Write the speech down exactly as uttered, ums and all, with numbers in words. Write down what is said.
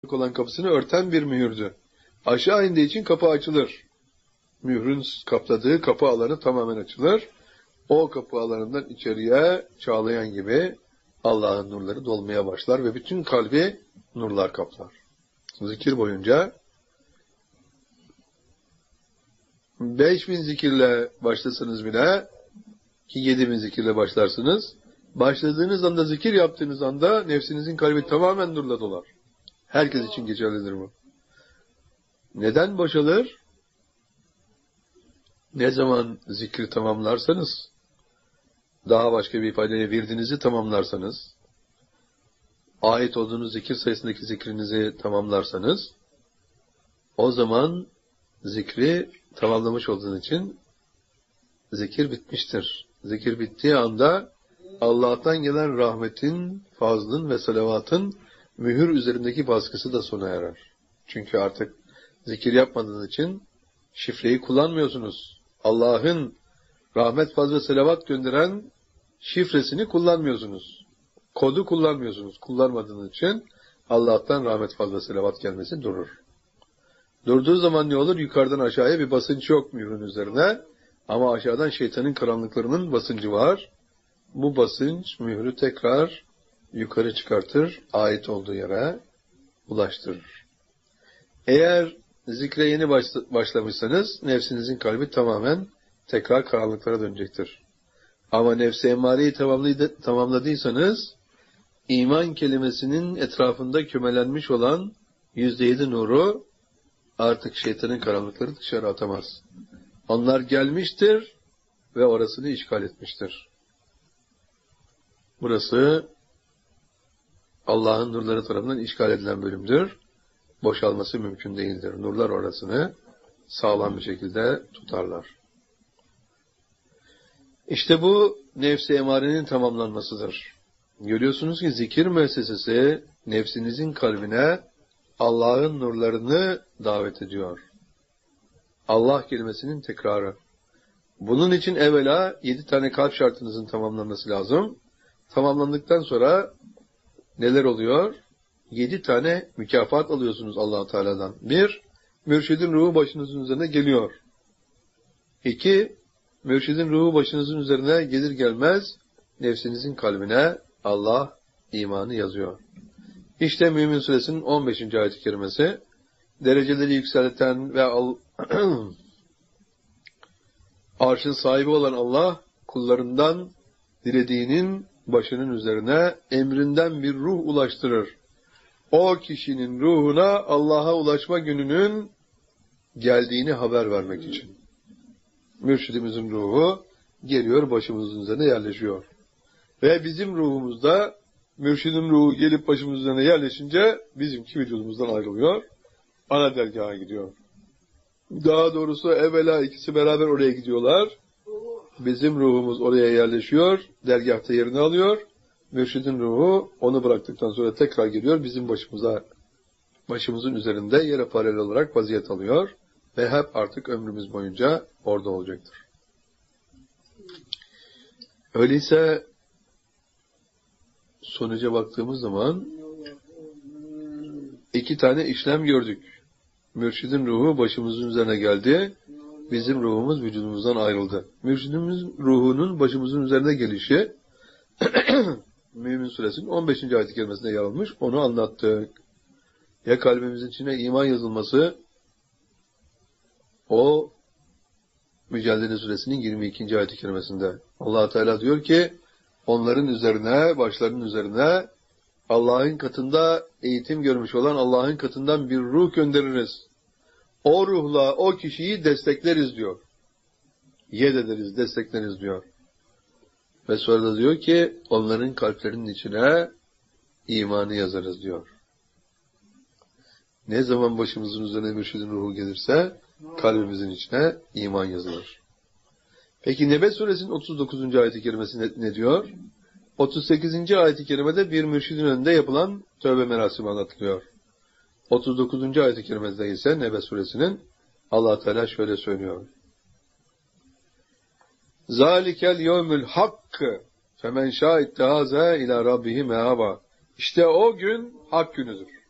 olan kapısını örten bir mühürdü. Aşağı indiği için kapı açılır. Mührün kapladığı kapı alanı tamamen açılır. O kapı alanından içeriye çağlayan gibi Allah'ın nurları dolmaya başlar ve bütün kalbi nurlar kaplar. Zikir boyunca beş bin zikirle başlasanız bile, ki yedi bin zikirle başlarsınız, başladığınız anda, zikir yaptığınız anda nefsinizin kalbi tamamen nurla dolar. Herkes için geçerlidir bu. Neden boşalır? Ne zaman zikri tamamlarsanız, daha başka bir ifadeyle virdinizi tamamlarsanız, ait olduğunuz zikir sayısındaki zikrinizi tamamlarsanız, o zaman zikri tamamlamış olduğunuz için zikir bitmiştir. Zikir bittiği anda Allah'tan gelen rahmetin, fazlın ve salavatın mühür üzerindeki baskısı da sona erer. Çünkü artık zikir yapmadığınız için şifreyi kullanmıyorsunuz. Allah'ın rahmet, fazl ve salavat gönderen şifresini kullanmıyorsunuz. Kodu kullanmıyorsunuz. Kullanmadığınız için Allah'tan rahmet, fazl ve salavat gelmesi durur. Durduğu zaman ne olur? Yukarıdan aşağıya bir basınç yok mührün üzerine. Ama aşağıdan şeytanın karanlıklarının basıncı var. Bu basınç mührü tekrar yukarı çıkartır, ait olduğu yere ulaştırır. Eğer zikre yeni başlamışsanız, nefsinizin kalbi tamamen tekrar karanlıklara dönecektir. Ama nefsi emmareyi tamamladıysanız, iman kelimesinin etrafında kümelenmiş olan yüzde yedi nuru artık şeytanın karanlıkları dışarı atamaz. Onlar gelmiştir ve orasını işgal etmiştir. Burası Allah'ın nurları tarafından işgal edilen bölümdür. Boşalması mümkün değildir. Nurlar orasını sağlam bir şekilde tutarlar. İşte bu nefs-i emarenin tamamlanmasıdır. Görüyorsunuz ki zikir müessesesi nefsinizin kalbine Allah'ın nurlarını davet ediyor. Allah kelimesinin tekrarı. Bunun için evvela yedi tane kalp şartınızın tamamlanması lazım. Tamamlandıktan sonra neler oluyor? Yedi tane mükafat alıyorsunuz Allah-u Teala'dan. Bir, mürşidin ruhu başınızın üzerine geliyor. İki, mürşidin ruhu başınızın üzerine gelir gelmez nefsinizin kalbine Allah imanı yazıyor. İşte Mümin Suresinin on beşinci ayet-i kerimesi, dereceleri yükselten ve al arşın sahibi olan Allah, kullarından dilediğinin başının üzerine emrinden bir ruh ulaştırır. O kişinin ruhuna Allah'a ulaşma gününün geldiğini haber vermek için. Mürşidimizin ruhu geliyor, başımızın üzerine yerleşiyor. Ve bizim ruhumuzda mürşidin ruhu gelip başımızın üzerine yerleşince bizimki vücudumuzdan ayrılıyor. Ana dergaha gidiyor. Daha doğrusu evvela ikisi beraber oraya gidiyorlar. Bizim ruhumuz oraya yerleşiyor. Dergahta yerini alıyor. Mürşidin ruhu onu bıraktıktan sonra tekrar geliyor. Bizim başımıza, başımızın üzerinde yere paralel olarak vaziyet alıyor. Ve hep artık ömrümüz boyunca orada olacaktır. Öyleyse sonuca baktığımız zaman iki tane işlem gördük. Mürşidin ruhu başımızın üzerine geldi. Bizim ruhumuz vücudumuzdan ayrıldı. Mürşidimizin ruhunun başımızın üzerine gelişi Mümin Suresinin on beşinci ayet-i kerimesinde yer almış. Onu anlattık. Ya kalbimizin içine iman yazılması, o Mücadele Suresinin yirmi ikinci ayet-i kerimesinde. Allah Teala diyor ki, onların üzerine, başlarının üzerine Allah'ın katında eğitim görmüş olan Allah'ın katından bir ruh göndeririz. O ruhla o kişiyi destekleriz diyor. Yed ederiz, destekleriz diyor. Ve sonra da diyor ki, onların kalplerinin içine imanı yazarız diyor. Ne zaman başımızın üzerine mürşidin ruhu gelirse, kalbimizin içine iman yazılır. Peki Nebe Suresinin otuz dokuzuncu ayet-i kerimesi ne, ne diyor? otuz sekizinci ayet-i kerimede bir mürşidin önünde yapılan tövbe merasimi anlatılıyor. otuz dokuzuncu ayet-i kerimede ise Nebe Suresinin Allah Teala şöyle söylüyor. Zalikel yevmül hakkı femen şâ ittehaze ila rabbihi meâba. İşte o gün hak günüdür.